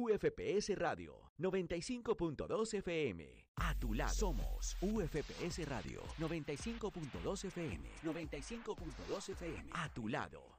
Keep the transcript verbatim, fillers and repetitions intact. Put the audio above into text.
U F P S Radio noventa y cinco punto dos F M. A tu lado. Somos U F P S Radio noventa y cinco punto dos F M. noventa y cinco punto dos F M. A tu lado.